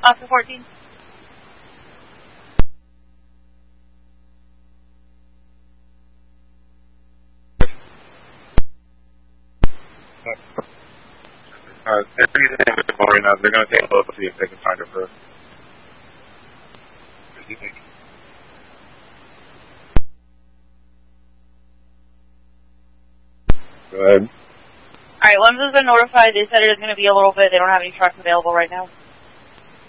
Oscar 14. Everything right now, they're going to take a look to see if they can find her first. What do you think? Go ahead. Alright, Limbs has been notified. They said it is going to be a little bit. They don't have any trucks available right now.